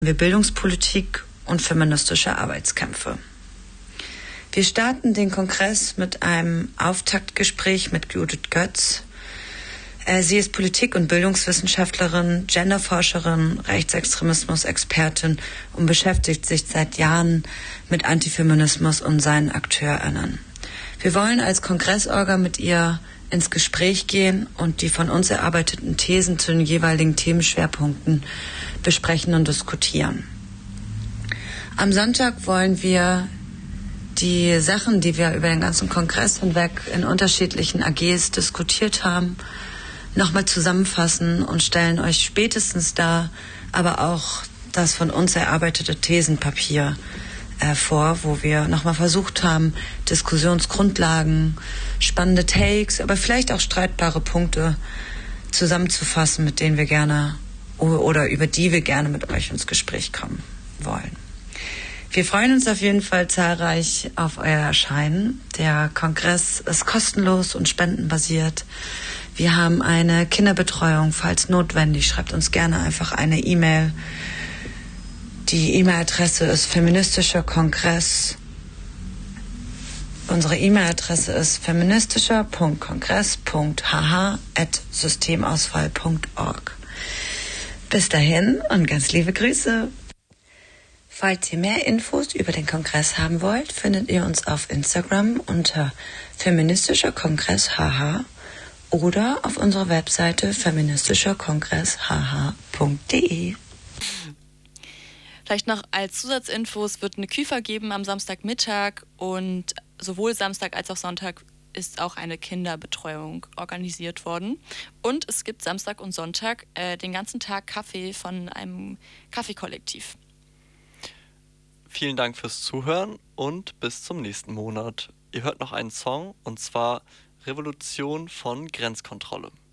wir Bildungspolitik und feministische Arbeitskämpfe. Wir starten den Kongress mit einem Auftaktgespräch mit Judith Götz. Sie ist Politik- und Bildungswissenschaftlerin, Genderforscherin, Rechtsextremismus-Expertin und beschäftigt sich seit Jahren mit Antifeminismus und seinen AkteurInnen. Wir wollen als Kongressorga mit ihr ins Gespräch gehen und die von uns erarbeiteten Thesen zu den jeweiligen Themenschwerpunkten besprechen und diskutieren. Am Sonntag wollen wir die Sachen, die wir über den ganzen Kongress hinweg in unterschiedlichen AGs diskutiert haben, nochmal zusammenfassen und stellen euch spätestens da aber auch das von uns erarbeitete Thesenpapier vor, wo wir nochmal versucht haben, Diskussionsgrundlagen, spannende Takes, aber vielleicht auch streitbare Punkte zusammenzufassen, mit denen wir gerne oder über die wir gerne mit euch ins Gespräch kommen wollen. Wir freuen uns auf jeden Fall zahlreich auf euer Erscheinen. Der Kongress ist kostenlos und spendenbasiert. Wir haben eine Kinderbetreuung, falls notwendig. Schreibt uns gerne einfach eine E-Mail. Die E-Mail-Adresse ist feministischer Kongress. Unsere E-Mail-Adresse ist feministischer.kongress.hh@systemausfall.org. Bis dahin und ganz liebe Grüße. Falls ihr mehr Infos über den Kongress haben wollt, findet ihr uns auf Instagram unter feministischer Kongress HH oder auf unserer Webseite feministischerkongresshh.de. Vielleicht noch als Zusatzinfos wird eine Küfer geben am Samstagmittag und sowohl Samstag als auch Sonntag ist auch eine Kinderbetreuung organisiert worden. Und es gibt Samstag und Sonntag den ganzen Tag Kaffee von einem Kaffeekollektiv. Vielen Dank fürs Zuhören und bis zum nächsten Monat. Ihr hört noch einen Song und zwar Revolution von Grenzkontrolle.